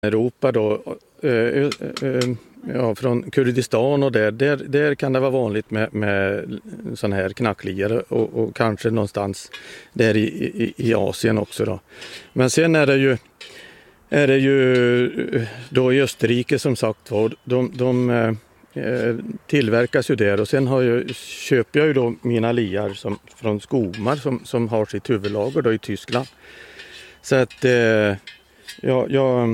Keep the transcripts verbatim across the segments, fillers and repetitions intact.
Europa då, eh, eh, ja, från Kurdistan och där, där, där kan det vara vanligt med, med sån här knackligare och, och kanske någonstans där i, i, i Asien också då. Men sen är det ju, är det ju då i Österrike som sagt var, de, de eh, tillverkas ju där och sen har jag, köper jag ju då mina liar som, från Skogmar som, som har sitt huvudlager då i Tyskland. Så att eh, ja, jag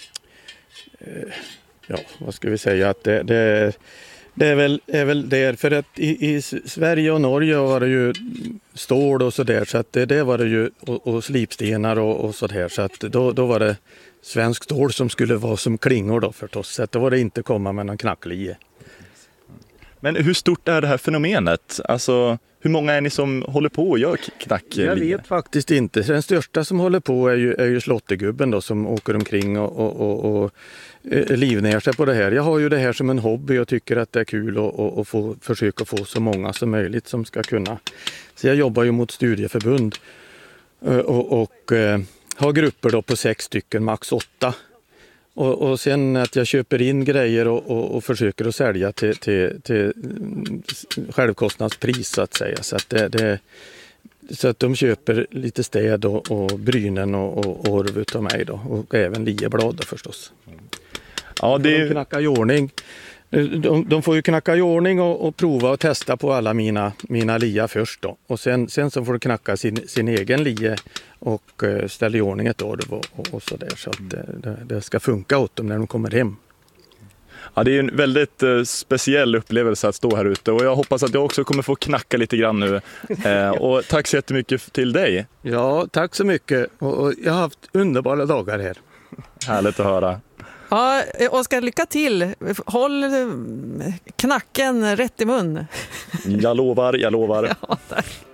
Ja, vad ska vi säga att det, det, det är väl är väl där för att i, i Sverige och Norge var det ju stål och så där så att det, det var det ju och, och slipstenar och, och så där så att då, då var det svensk stål som skulle vara som klingor då förstås så att då var det inte komma med någon knacklie. Men hur stort är det här fenomenet? Alltså hur många är ni som håller på och gör knacklie? Jag vet faktiskt inte. Den största som håller på är ju, är ju Slottegubben då som åker omkring och, och, och, och livnär sig på det här. Jag har ju det här som en hobby och tycker att det är kul att och, och få, försöka få så många som möjligt som ska kunna. Så jag jobbar ju mot studieförbund och, och eh, har grupper då på sex stycken, max åtta. Och, och sen att jag köper in grejer och, och, och försöker att sälja till, till, till självkostnadspris så att säga. Så att, det, det, så att de köper lite städ och, och brynen och, och orv utav mig då. Och även lieblad då förstås. Ja, det är... de knackar i ordning. De, de får ju knacka i ordning och, och prova och testa på alla mina, mina lia först då. Och sen, sen så får de knacka sin, sin egen lie och uh, ställa i ordning ett orv och, och, och sådär. Så att det, det ska funka åt dem när de kommer hem. Ja, det är en väldigt uh, speciell upplevelse att stå här ute och jag hoppas att jag också kommer få knacka lite grann nu. Uh, och tack så jättemycket till dig. Ja, tack så mycket. Och, och jag har haft underbara dagar här. Härligt att höra. Ja, Oskar, lycka till. Håll knacken rätt i mun. Jag lovar, jag lovar. Ja, tack.